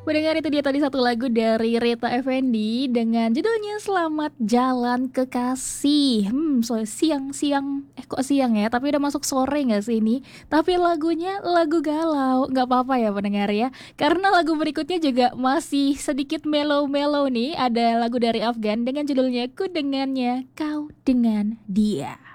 Mendengar itu dia tadi satu lagu dari Rita Effendy dengan judulnya Selamat Jalan Kekasih. So siang-siang, kok siang ya? Tapi udah masuk sore nggak sih ini? Tapi lagunya lagu galau, nggak apa-apa ya pendengar ya. Karena lagu berikutnya juga masih sedikit mellow-mellow nih. Ada lagu dari Afgan dengan judulnya Ku Dengannya, Kau Dengan Dia.